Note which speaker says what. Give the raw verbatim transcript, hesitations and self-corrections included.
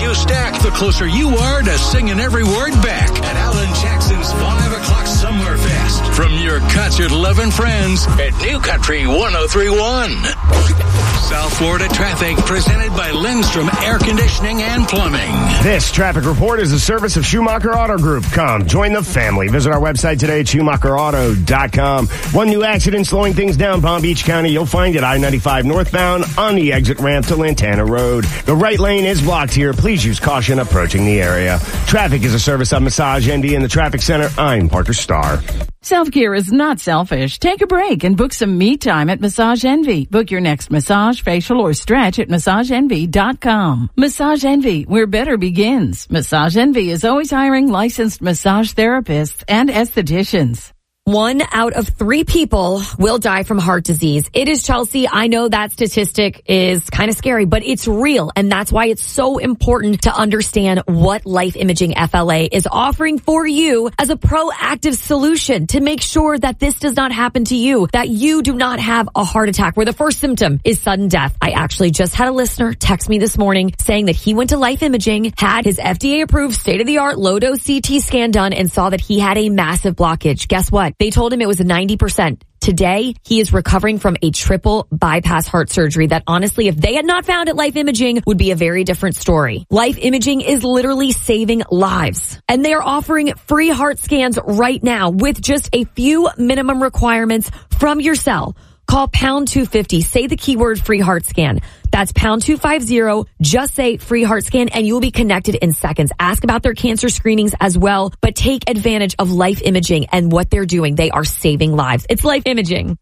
Speaker 1: you stack, the closer you are to singing every word back at Alan Jackson's five o'clock Summer Fest. From your concert-loving friends at New Country one oh three point one. South Florida traffic presented by Lindstrom Air Conditioning and Plumbing.
Speaker 2: This traffic report is a service of Schumacher Auto Group. Come, join the family. Visit our website today at Schumacher Auto dot com. One new accident slowing things down Palm Beach County. You'll find it I ninety-five northbound on the exit ramp to Lantana Road. The right lane is blocked here. Please use caution approaching the area. Traffic is a service of Massage Envy in the Traffic Center. I'm Parker Starr.
Speaker 3: Self-care is not selfish. Take a break and book some me time at Massage Envy. Book your next massage, facial, or stretch at Massage Envy dot com. Massage Envy, where better begins. Massage Envy is always hiring licensed massage therapists and estheticians.
Speaker 4: One out of three people will die from heart disease. It is, Chelsea. I know that statistic is kind of scary, but it's real. And that's why it's so important to understand what Life Imaging F L A is offering for you as a proactive solution to make sure that this does not happen to you, that you do not have a heart attack where the first symptom is sudden death. I actually just had a listener text me this morning saying that he went to Life Imaging, had his F D A approved state-of-the-art low-dose C T scan done, and saw that he had a massive blockage. Guess what? They told him it was ninety percent. Today, he is recovering from a triple bypass heart surgery that honestly, if they had not found it, Life Imaging would be a very different story. Life Imaging is literally saving lives. And they are offering free heart scans right now with just a few minimum requirements from your cell. Call pound two fifty. Say the keyword free heart scan. That's pound two fifty. Just say free heart scan and you will be connected in seconds. Ask about their cancer screenings as well, but take advantage of Life Imaging and what they're doing. They are saving lives. It's Life Imaging.